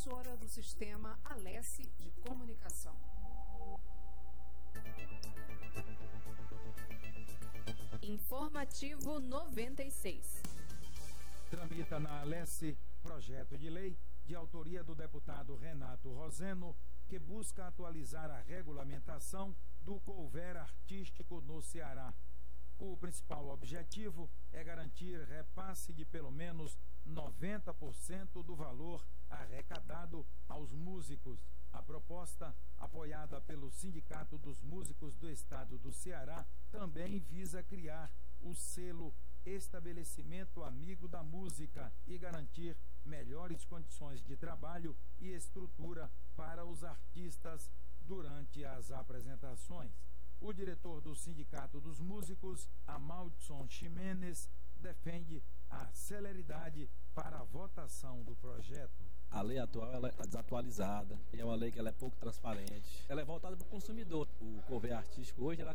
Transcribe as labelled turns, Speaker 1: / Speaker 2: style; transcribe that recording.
Speaker 1: emissora do Sistema Alesse de Comunicação.
Speaker 2: Informativo 96.
Speaker 3: Tramita na Alesse projeto de lei de autoria do deputado Renato Roseno, que busca atualizar a regulamentação do cover artístico no Ceará. O principal objetivo é garantir repasse de pelo menos 90% do valor arrecadado aos músicos. A proposta, apoiada pelo Sindicato dos Músicos do Estado do Ceará, também visa criar o selo Estabelecimento Amigo da Música e garantir melhores condições de trabalho e estrutura para os artistas durante as apresentações. O diretor do Sindicato dos Músicos, Amaldson Ximenes, defende a celeridade para a votação do projeto.
Speaker 4: A lei atual ela é desatualizada, é uma lei que ela é pouco transparente, ela é voltada para o consumidor. O cover artístico hoje ela